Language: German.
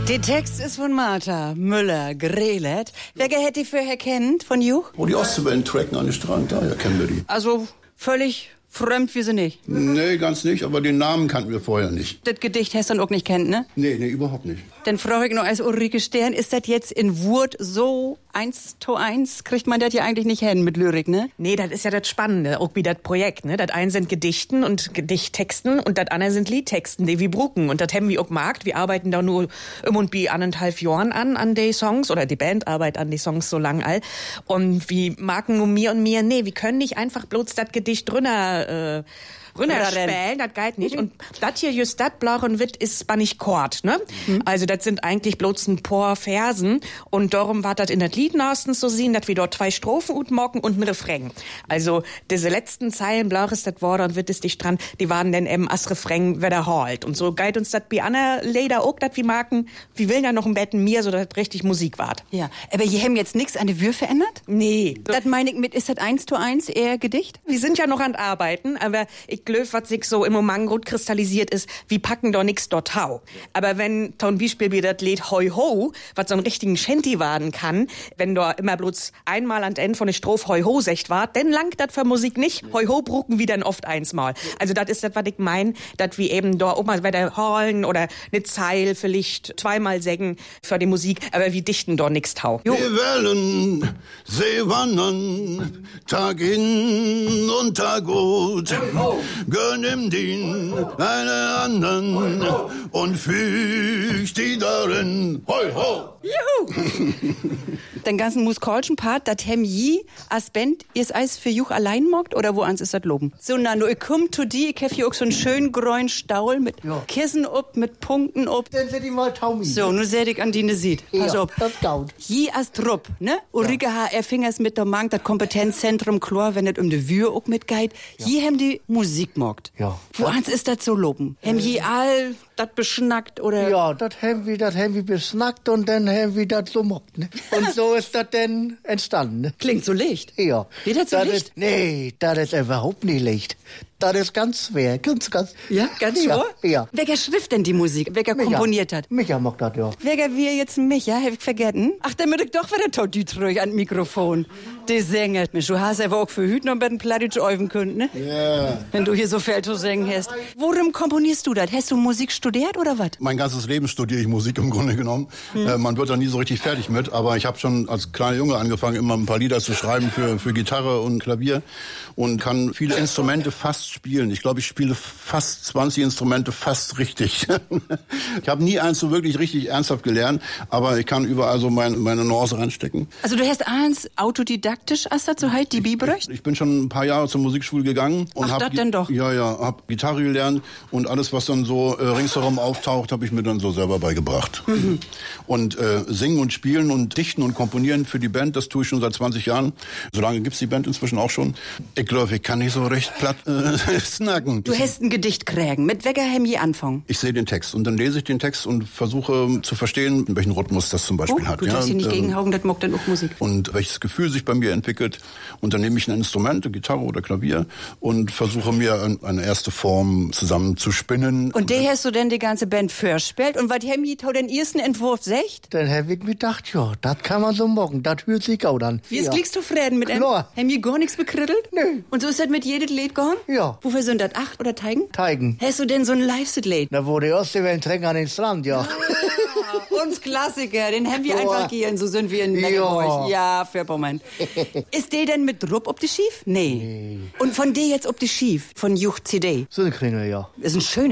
Der Text ist von Martha Müller-Grelet. Wer hätte die vorher kennt von Juch? Oh, die Ostseewellen tracken an den Strand, daher kennen wir die. Also völlig fremd wie sie nicht. Nee, ganz nicht, aber den Namen kannten wir vorher nicht. Das Gedicht hast du auch nicht kennt, ne? Nee, überhaupt nicht. Dann frage ich noch als Ulrike Stern, ist das jetzt in Wurt so 1:1? Kriegt man das ja eigentlich nicht hin mit Lyrik, ne? Nee, das ist ja das Spannende, auch wie das Projekt, ne? Das eine sind Gedichten und Gedichttexten und das andere sind Liedtexten, die wir brucken. Und das haben wir auch gemacht. Wir arbeiten da nur und bi 1,5 Jahren an die Songs, oder die Band arbeitet an die Songs so lang all. Und wie Marken und mir, nee, wir können nicht einfach bloß das Gedicht runterspielen, das geht nicht. Und das hier, just das blauen Witt, ist nicht Chord, ne? Also das sind eigentlich bloß ein paar Versen und darum war das in das Lied meistens so sehen, dass wir dort 2 Strophen utmocken und ein Refrain. Also diese letzten Zeilen, blau ist das Wort und Witt ist dich dran, die waren dann eben als Refrain wiederholt. Und so geht uns das bei Anna leider auch, dass wir merken, wir will ja noch ein Betten mir, so dass das richtig Musik ward. Ja, aber ihr haben jetzt nichts an der Wür verändert? Nee. Das meine ich mit, ist das 1:1 eher Gedicht? Wir sind ja noch an Arbeiten, aber ich glaube, was sich so im Moment gut kristallisiert ist, wir packen doch nix dort hau. Aber wenn zum Beispiel wie das Lied Hoi Ho, was so einen richtigen Shanty werden kann, wenn da immer bloß einmal an Ende von der Strophe Hoi Ho secht war, dann langt das für Musik nicht. Hoi Ho brucken wir dann oft einsmal. Also das ist das, was ich mein, dass wir eben da auch mal wieder holen oder eine Zeil vielleicht zweimal sägen für die Musik, aber wir dichten da nix hau. Die Wellen, sie wandern, Tag in und Tag gut. Nimm den einen anderen und füg die darin. Hoi, ho! Juhu! Den ganzen musikalischen Part, das hem je als Band ihr Eis für Juch allein mockt oder woans ist das loben? So, Nando, ich komm zu die, ich hab hier auch so einen schönen grünen Staul mit Kissen up, mit Punkten up. Dann seht ihr mal Taumi. So, nu seh ich an die ne sieht. Pass auf. Das gaut. Je als Trupp, ne? Ulrike HR Fingers mit der Mank, das Kompetenzzentrum klar, wenn das de Wür auch mitgeht. Je hem die Musik mockt. Ja. Woans ist das so loben? Hem je all dat beschnackt oder? Ja, das haben wir besnackt und dann haben wir das so mockt, ne? Und so ist das dann entstanden, ne? Klingt so leicht. Ja. Geht das so leicht? Nee, das ist überhaupt nicht leicht. Das ist ganz schwer, ganz. Ja, ganz schwer? Ja. Welcher schrift denn die Musik? Welcher komponiert hat? Micha macht das, ja. Welcher wir jetzt Micha, hab ich vergessen? Ach, dann würde ich doch wieder Todüt ruhig an Mikrofon. Die Sänger. Mensch, du hast aber auch für Hüten und bei den Plattdeutsch öfen können, ne? Ja. Wenn du hier so viel zu singen hast. Worum komponierst du das? Hast du Musik studiert oder was? Mein ganzes Leben studiere ich Musik im Grunde genommen. Man wird da nie so richtig fertig mit, aber ich habe schon als kleiner Junge angefangen, immer ein paar Lieder zu schreiben für Gitarre und Klavier und kann viele Instrumente fast spielen. Ich glaube, ich spiele fast 20 Instrumente fast richtig. Ich habe nie eins so wirklich richtig ernsthaft gelernt, aber ich kann überall so meine Nuance reinstecken. Also du hast eins autodidaktisch, als dazu halt die Bibelrecht? Ich bin schon ein paar Jahre zur Musikschule gegangen und Ach, das denn doch? Hab Gitarre gelernt und alles, was dann so ringsherum auftaucht, habe ich mir dann so selber beigebracht. Und singen und spielen und dichten und komponieren für die Band, das tue ich schon seit 20 Jahren. So lange gibt's die Band inzwischen auch schon. Ich glaube, ich kann nicht so recht platt snacken. Du hast ein Gedicht kriegen. Mit welcher hem je anfangen? Ich sehe den Text und dann lese ich den Text und versuche zu verstehen, welchen Rhythmus das zum Beispiel hat. Du darfst hier nicht gegenhauen, das mockt dann auch Musik. Und welches Gefühl sich bei mir entwickelt. Und dann nehme ich ein Instrument, eine Gitarre oder Klavier und versuche mir eine erste Form zusammen zu spinnen. Und der hast du denn die ganze Band vorspielt? Und was hem je den ersten Entwurf secht? Dann hab ich mir gedacht, ja, das kann man so machen, das hört sich auch an. Wie klickst du Frieden mit Klar. Hem je gar nichts bekrittelt? Nö. Und so ist das mit jedem Lied gegangen? Ja. Wofür sind das? 8 oder Teigen? Teigen. Hast du denn so ein Live-Set-Lied? Da wurde die Ostseewellen trinken an den Strand, ja. Uns Klassiker, den haben wir einfach gehen, so sind wir in Neckarburg. Ja, für Moment. Ist der denn mit Drupp ob die Schief? Nee. Und von der jetzt ob die Schief? Von Juch CD? So eine Kringel, ja. Ist ein schönes